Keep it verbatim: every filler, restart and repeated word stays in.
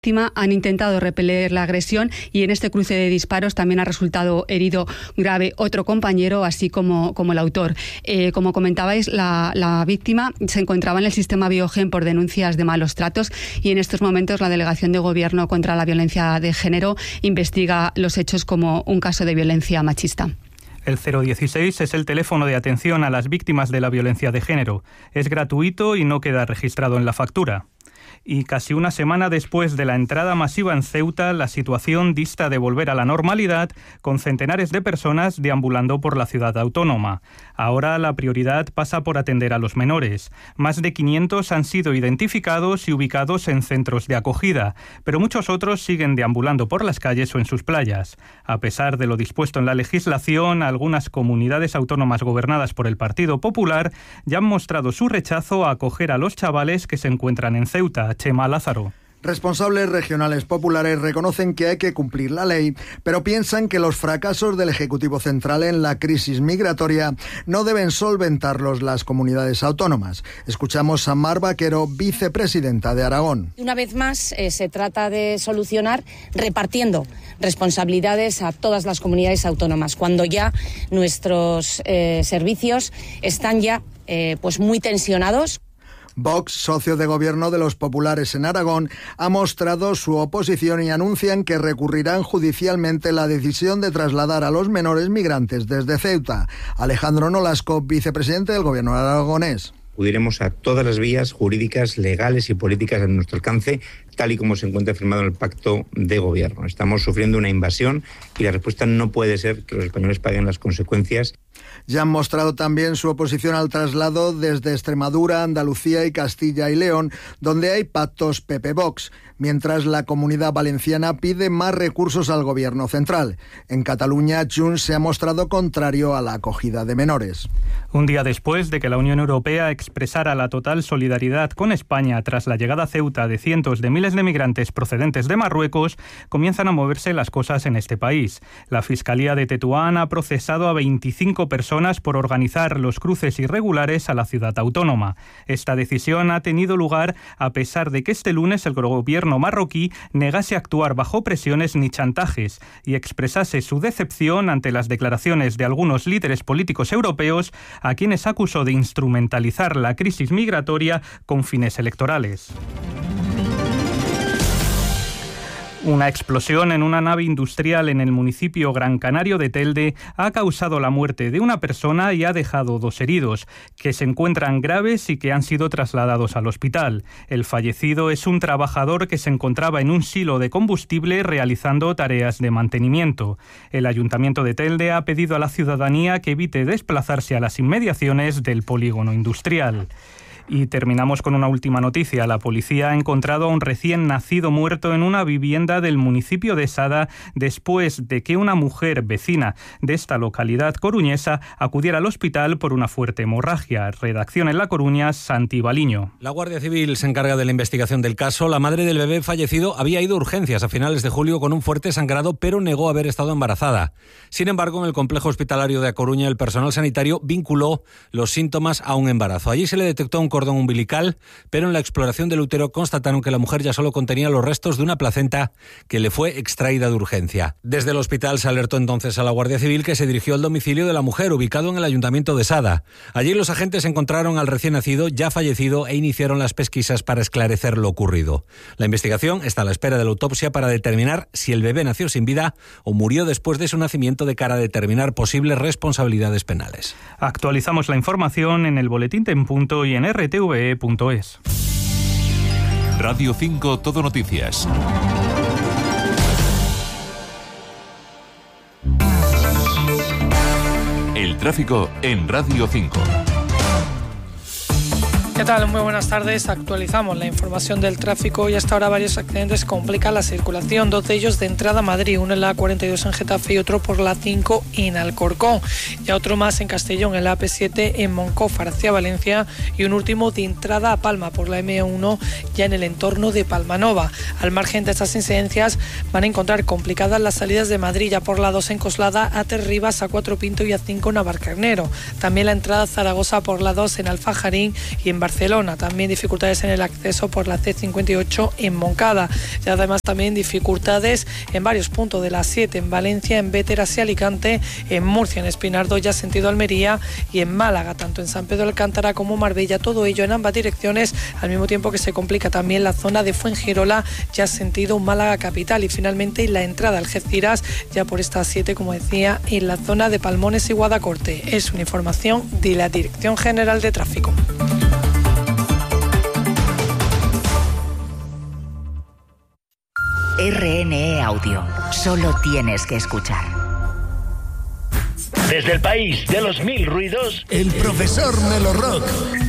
han intentado repeler la agresión y en este cruce de disparos también ha resultado herido grave otro compañero, así como, como el autor. Eh, como comentabais, la, la víctima se encontraba en el sistema Biogen por denuncias de malos tratos y en estos momentos la Delegación de Gobierno contra la Violencia de Género investiga los hechos como un caso de violencia machista. El cero dieciséis es el teléfono de atención a las víctimas de la violencia de género. Es gratuito y no queda registrado en la factura. Y casi una semana después de la entrada masiva en Ceuta, la situación dista de volver a la normalidad, con centenares de personas deambulando por la ciudad autónoma. Ahora la prioridad pasa por atender a los menores. Más de quinientos han sido identificados y ubicados en centros de acogida, pero muchos otros siguen deambulando por las calles o en sus playas. A pesar de lo dispuesto en la legislación, algunas comunidades autónomas gobernadas por el Partido Popular ya han mostrado su rechazo a acoger a los chavales que se encuentran en Ceuta. Chema Lázaro. Responsables regionales populares reconocen que hay que cumplir la ley, pero piensan que los fracasos del Ejecutivo Central en la crisis migratoria no deben solventarlos las comunidades autónomas. Escuchamos a Mar Vaquero, vicepresidenta de Aragón. Una vez más, eh, se trata de solucionar repartiendo responsabilidades a todas las comunidades autónomas, cuando ya nuestros eh, servicios están ya eh, pues muy tensionados. Vox, socio de gobierno de los populares en Aragón, ha mostrado su oposición y anuncian que recurrirán judicialmente la decisión de trasladar a los menores migrantes desde Ceuta. Alejandro Nolasco, vicepresidente del gobierno aragonés. Acudiremos a todas las vías jurídicas, legales y políticas a nuestro alcance, tal y como se encuentra firmado en el pacto de gobierno. Estamos sufriendo una invasión y la respuesta no puede ser que los españoles paguen las consecuencias. Ya han mostrado también su oposición al traslado desde Extremadura, Andalucía y Castilla y León, donde hay pactos P P-Vox, mientras la Comunidad Valenciana pide más recursos al gobierno central. En Cataluña, Junts se ha mostrado contrario a la acogida de menores. Un día después de que la Unión Europea expresara la total solidaridad con España tras la llegada a Ceuta de cientos de miles de migrantes procedentes de Marruecos, comienzan a moverse las cosas en este país. La Fiscalía de Tetuán ha procesado a veinticinco personas por organizar los cruces irregulares a la ciudad autónoma. Esta decisión ha tenido lugar a pesar de que este lunes el gobierno marroquí negase actuar bajo presiones ni chantajes y expresase su decepción ante las declaraciones de algunos líderes políticos europeos a quienes acusó de instrumentalizar la crisis migratoria con fines electorales. Una explosión en una nave industrial en el municipio Gran Canario de Telde ha causado la muerte de una persona y ha dejado dos heridos, que se encuentran graves y que han sido trasladados al hospital. El fallecido es un trabajador que se encontraba en un silo de combustible realizando tareas de mantenimiento. El Ayuntamiento de Telde ha pedido a la ciudadanía que evite desplazarse a las inmediaciones del polígono industrial. Y terminamos con una última noticia. La policía ha encontrado a un recién nacido muerto en una vivienda del municipio de Sada después de que una mujer vecina de esta localidad coruñesa acudiera al hospital por una fuerte hemorragia. Redacción en La Coruña, Santi Baliño. La Guardia Civil se encarga de la investigación del caso. La madre del bebé fallecido había ido a urgencias a finales de julio con un fuerte sangrado, pero negó haber estado embarazada. Sin embargo, en el complejo hospitalario de A Coruña, el personal sanitario vinculó los síntomas a un embarazo. Allí se le detectó un cordón umbilical, pero en la exploración del útero constataron que la mujer ya solo contenía los restos de una placenta que le fue extraída de urgencia. Desde el hospital se alertó entonces a la Guardia Civil, que se dirigió al domicilio de la mujer, ubicado en el Ayuntamiento de Sada. Allí los agentes encontraron al recién nacido ya fallecido e iniciaron las pesquisas para esclarecer lo ocurrido. La investigación está a la espera de la autopsia para determinar si el bebé nació sin vida o murió después de su nacimiento, de cara a determinar posibles responsabilidades penales. Actualizamos la información en el Boletín en Punto y en r t v e punto es. Radio cinco Todo Noticias. El tráfico en Radio cinco. ¿Qué tal? Muy buenas tardes. Actualizamos la información del tráfico y hasta ahora varios accidentes complican la circulación. Dos de ellos de entrada a Madrid, uno en la A cuarenta y dos en Getafe y otro por la A cinco en Alcorcón. Y otro más en Castellón, en la A P siete en Moncófar hacia Valencia, y un último de entrada a Palma por la M uno ya en el entorno de Palmanova. Al margen de estas incidencias van a encontrar complicadas las salidas de Madrid, ya por la dos en Coslada, A tres Rivas, A cuatro Pinto y A cinco Navarcarnero. También la entrada a Zaragoza por la dos en Alfajarín y en Barcelona Barcelona. También dificultades en el acceso por la C cincuenta y ocho en Moncada. Y además también dificultades en varios puntos de la siete en Valencia, en Béteras y Alicante, en Murcia, en Espinardo, ya sentido Almería, y en Málaga, tanto en San Pedro de Alcántara como Marbella. Todo ello en ambas direcciones, al mismo tiempo que se complica también la zona de Fuengirola, ya sentido Málaga capital. Y finalmente la entrada a Algeciras, ya por esta siete, como decía, en la zona de Palmones y Guadacorte. Es una información de la Dirección General de Tráfico. R N E Audio. Solo tienes que escuchar. Desde el país de los mil ruidos, el profesor Melo Rock.